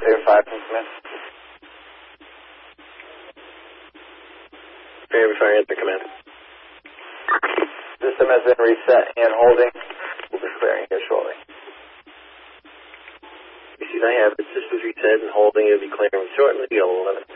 Air 5 from command. Air firing at the command. System has been reset and holding. We'll be clearing here shortly. I have it. Systems reset and holding. It'll be clearing shortly. You'll limit.